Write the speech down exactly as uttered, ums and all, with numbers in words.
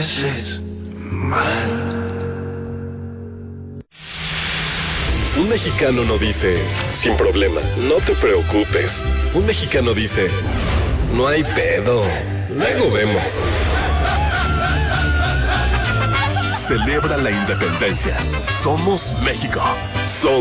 veces mal. Un mexicano no dice, sin problema, no te preocupes. Un mexicano dice, no hay pedo, luego vemos. Celebra la independencia. Somos México.